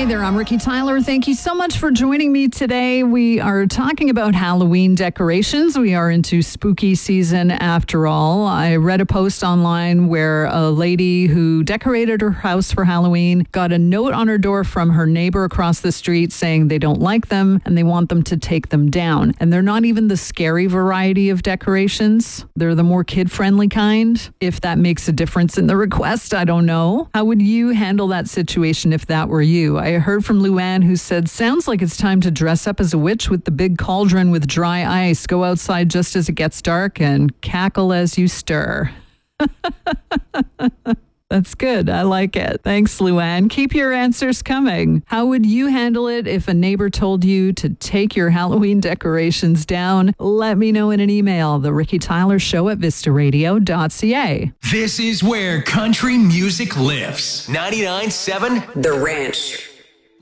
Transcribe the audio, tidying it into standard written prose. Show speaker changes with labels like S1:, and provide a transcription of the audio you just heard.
S1: Hey there, I'm Ricky Tyler. Thank you so much for joining me today. We are talking about Halloween decorations. We are into spooky season after all. I read a post online where a lady who decorated her house for Halloween got a note on her door from her neighbor across the street saying they don't like them and they want them to take them down. And they're not even the scary variety of decorations. They're the more kid-friendly kind. If that makes a difference in the request, I don't know. How would you handle that situation if that were you? I heard from Luann who said, sounds like it's time to dress up as a witch with the big cauldron with dry ice. Go outside just as it gets dark and cackle as you stir. That's good. I like it. Thanks, Luann. Keep your answers coming. How would you handle it if a neighbor told you to take your Halloween decorations down? Let me know in an email. The Ricky Tyler Show at vistaradio.ca.
S2: This is where country music lives. 99.7
S3: The Ranch.